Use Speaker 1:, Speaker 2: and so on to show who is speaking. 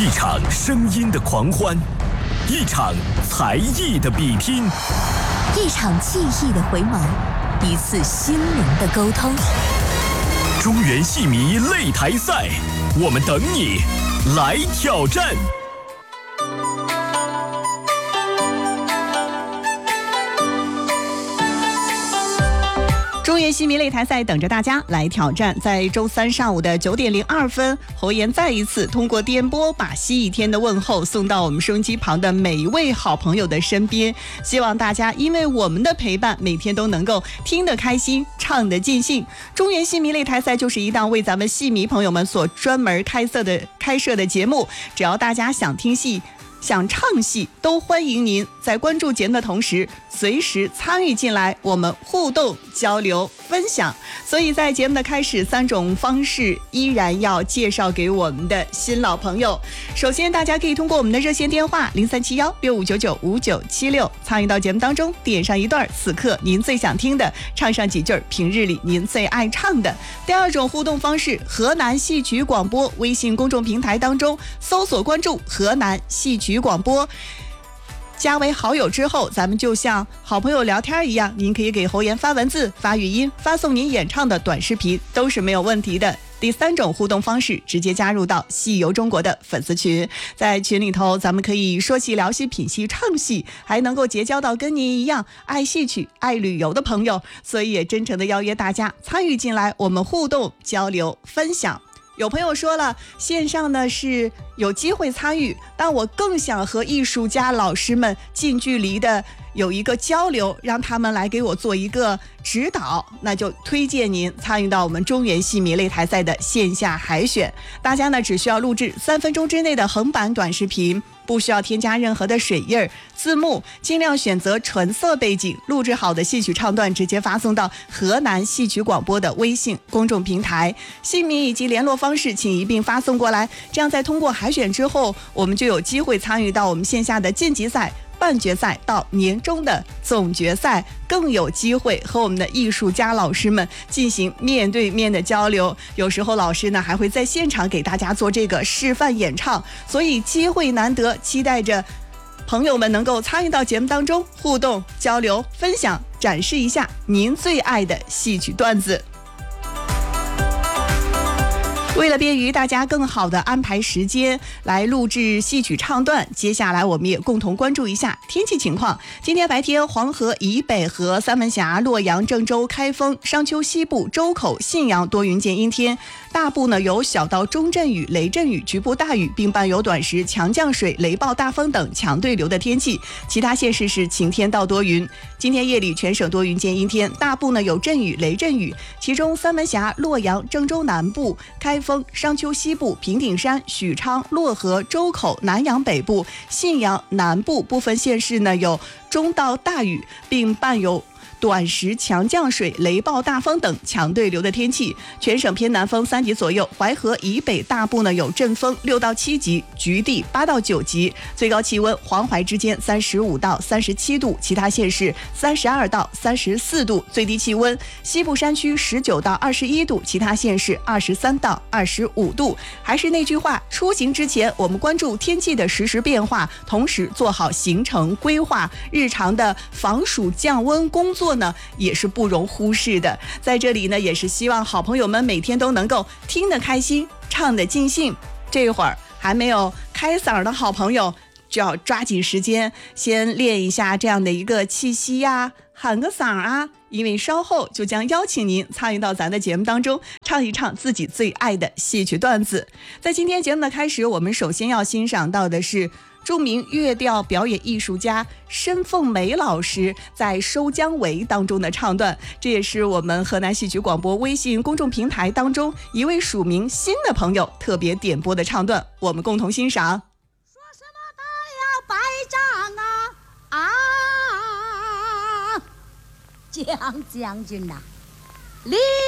Speaker 1: 一场声音的狂欢，一场才艺的比拼，
Speaker 2: 一场记忆的回眸，一次心灵的沟通。
Speaker 1: 中原戏迷擂台赛，我们等你来挑战。
Speaker 3: 中原戏迷擂台赛等着大家来挑战。在周三上午的9点02分，侯岩再一次通过电波把西一天的问候送到我们收音机旁的每一位好朋友的身边，希望大家因为我们的陪伴，每天都能够听得开心，唱得尽兴。中原戏迷擂台赛就是一档为咱们戏迷朋友们所专门开设的节目，只要大家想听戏想唱戏，都欢迎您在关注节目的同时随时参与进来，我们互动交流分享。所以在节目的开始，3种方式依然要介绍给我们的新老朋友。首先大家可以通过我们的热线电话0371659976参与到节目当中，点上一段此刻您最想听的，唱上几句平日里您最爱唱的。第二种互动方式，河南戏曲广播微信公众平台当中搜索关注河南戏曲广播，加为好友之后，咱们就像好朋友聊天一样，您可以给侯岩发文字、发语音、发送您演唱的短视频，都是没有问题的。第3种互动方式，直接加入到戏游中国的粉丝群，在群里头咱们可以说戏聊戏品戏唱戏，还能够结交到跟您一样爱戏曲爱旅游的朋友，所以也真诚的邀约大家参与进来，我们互动交流分享。有朋友说了，线上呢是有机会参与，但我更想和艺术家老师们近距离的有一个交流，让他们来给我做一个指导，那就推荐您参与到我们中原戏迷擂台赛的线下海选。大家呢只需要录制3分钟之内的横版短视频，不需要添加任何的水印字幕，尽量选择纯色背景，录制好的戏曲唱段直接发送到河南戏曲广播的微信公众平台，姓名以及联络方式请一并发送过来，这样在通过海选之后，我们就有机会参与到我们线下的晋级赛、半决赛到年终的总决赛，更有机会和我们的艺术家老师们进行面对面的交流，有时候老师呢还会在现场给大家做这个示范演唱，所以机会难得，期待着朋友们能够参与到节目当中，互动交流分享，展示一下您最爱的戏曲段子。为了便于大家更好的安排时间来录制戏曲唱段，接下来我们也共同关注一下天气情况。今天白天，黄河以北和三门峡、洛阳、郑州、开封、商丘西部、周口、信阳多云见阴天，大部呢有小到中阵雨、雷阵雨、局部大雨，并伴有短时强降水、雷暴大风等强对流的天气。其他县市是晴天到多云。今天夜里全省多云见阴天，大部呢有阵雨、雷阵雨，其中三门峡、洛阳、郑州南部、开封、商丘西部、平顶山、许昌、漯河、周口、南阳北部、信阳南部部分县市呢有中到大雨，并伴有短时强降水、雷暴大风等强对流的天气。全省偏南风3级左右，淮河以北大部呢有阵风6到7级，局地8到9级。最高气温黄淮之间35到37度，其他县市32到34度。最低气温西部山区19到21度，其他县市23到25度。还是那句话，出行之前我们关注天气的实时变化，同时做好行程规划，日常的防暑降温工作呢也是不容忽视的。在这里呢也是希望好朋友们每天都能够听得开心，唱得尽兴。这会儿还没有开嗓的好朋友就要抓紧时间先练一下这样的一个气息呀，喊个嗓啊，因为稍后就将邀请您参与到咱的节目当中，唱一唱自己最爱的戏曲段子。在今天节目的开始，我们首先要欣赏到的是著名乐调表演艺术家申凤梅老师在《收姜维》当中的唱段，这也是我们河南戏曲广播微信公众平台当中一位署名新的朋友特别点播的唱段，我们共同欣赏。
Speaker 4: 说什么他要败仗啊，蒋将军呐，立